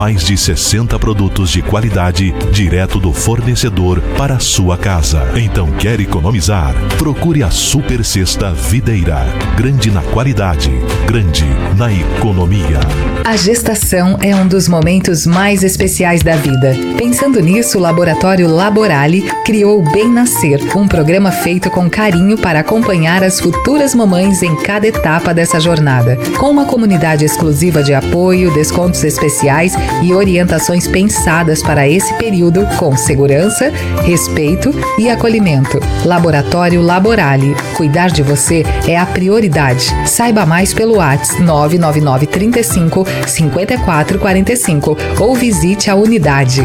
Mais de 60 produtos de qualidade direto do fornecedor para a sua casa. Então quer economizar? Procure a Super Sexta Videira. Grande na qualidade, grande na economia. A gestação é um dos momentos mais especiais da vida. Pensando nisso, o Laboratório Laborale criou o Bem Nascer, um programa feito com carinho para acompanhar as futuras mamães em cada etapa dessa jornada. Com uma comunidade exclusiva de apoio, descontos especiais e orientações pensadas para esse período com segurança, respeito e acolhimento. Laboratório Laborale. Cuidar de você é a prioridade. Saiba mais pelo WhatsApp 999 35 54 45 ou visite a unidade.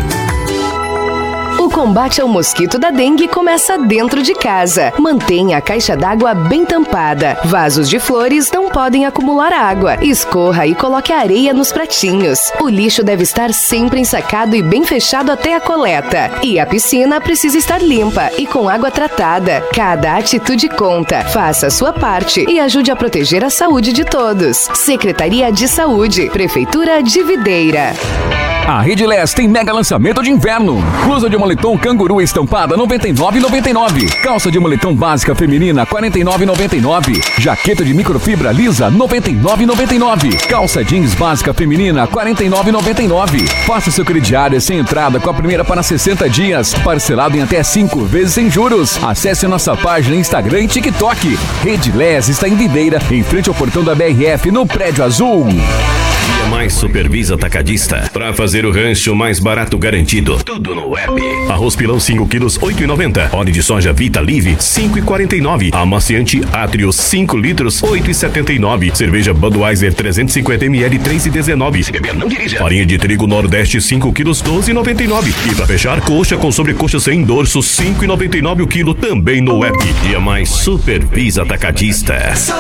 O combate ao mosquito da dengue começa dentro de casa. Mantenha a caixa d'água bem tampada. Vasos de flores não podem acumular água. Escorra e coloque a areia nos pratinhos. O lixo deve estar sempre ensacado e bem fechado até a coleta. E a piscina precisa estar limpa e com água tratada. Cada atitude conta. Faça a sua parte e ajude a proteger a saúde de todos. Secretaria de Saúde, Prefeitura de Videira. A Redilés tem mega lançamento de inverno. Blusa de moletom canguru estampada R$ 99,99. Calça de moletom básica feminina R$ 49,99. Jaqueta de microfibra lisa R$ 99,99. Calça jeans básica feminina R$ 49,99. Faça seu crediário sem entrada com a primeira para 60 dias, parcelado em até 5 vezes sem juros. Acesse nossa página Instagram e TikTok. Redilés está em Videira, em frente ao portão da BRF, no Prédio Azul. Mais Supervisa Atacadista. Pra fazer o rancho mais barato garantido. Tudo no app. Arroz pilão 5 quilos, R$ 8,90. Óleo de soja Vita Live, R$ 5,49. Amaciante Atrio 5 litros, R$ 8,79. Cerveja Budweiser 350 ml, R$ 3,19. Se beber, não dirija. Farinha de trigo Nordeste 5 quilos, R$ 12,99. E pra fechar, coxa com sobrecoxa sem dorso, R$ 5,99 o quilo, também no app. Dia mais Supervisa Atacadista.